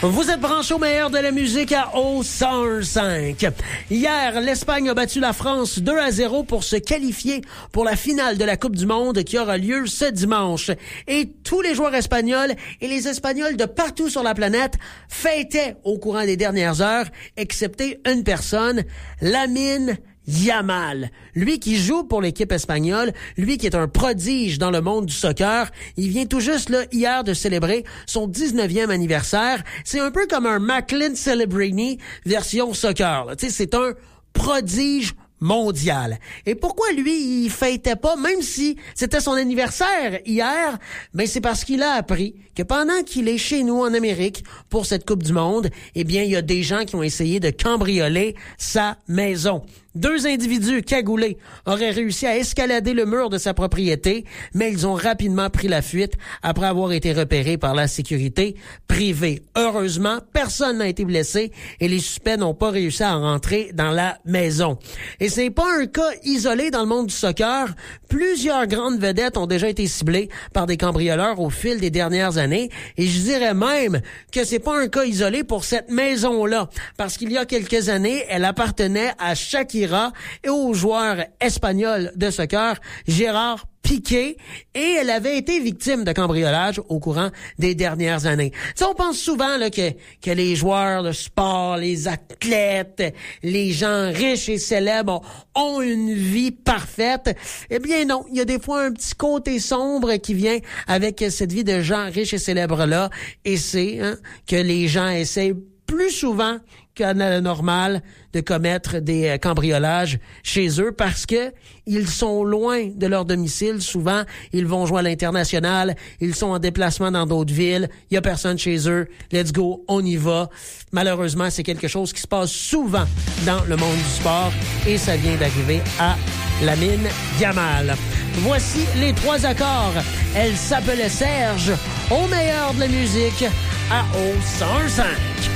Vous êtes branchés au meilleur de la musique à O105. Hier, l'Espagne a battu la France 2-0 pour se qualifier pour la finale de la Coupe du Monde qui aura lieu ce dimanche. Et tous les joueurs espagnols et les Espagnols de partout sur la planète fêtaient au courant des dernières heures, excepté une personne, Lamine Yamal. Lui qui joue pour l'équipe espagnole, lui qui est un prodige dans le monde du soccer, il vient tout juste là hier de célébrer son 19e anniversaire. C'est un peu comme un Macklin Celebrini version soccer. Tu sais, c'est un prodige mondial. Et pourquoi lui, il fêtait pas, même si c'était son anniversaire hier? Ben, c'est parce qu'il a appris que pendant qu'il est chez nous en Amérique pour cette Coupe du Monde, eh bien, il y a des gens qui ont essayé de cambrioler sa maison. 2 individus cagoulés auraient réussi à escalader le mur de sa propriété, mais ils ont rapidement pris la fuite après avoir été repérés par la sécurité privée. Heureusement, personne n'a été blessé et les suspects n'ont pas réussi à rentrer dans la maison. Et c'est pas un cas isolé dans le monde du soccer. Plusieurs grandes vedettes ont déjà été ciblées par des cambrioleurs au fil des dernières années. Et je dirais même que c'est pas un cas isolé pour cette maison-là. Parce qu'il y a quelques années, elle appartenait à Shakira et au joueur espagnol de soccer, Gérard Piqué, et elle avait été victime de cambriolage au courant des dernières années. T'sais, on pense souvent là, que les joueurs de sport, les athlètes, les gens riches et célèbres ont une vie parfaite. Eh bien non, il y a des fois un petit côté sombre qui vient avec cette vie de gens riches et célèbres-là, et c'est que les gens essaient plus souvent qu'à la normale de commettre des cambriolages chez eux parce que ils sont loin de leur domicile. Souvent, ils vont jouer à l'international, ils sont en déplacement dans d'autres villes, il y a personne chez eux. Let's go, on y va. Malheureusement, c'est quelque chose qui se passe souvent dans le monde du sport et ça vient d'arriver à Lamine Yamal. Voici les 3 accords. Elle s'appelait Serge, au meilleur de la musique à O105.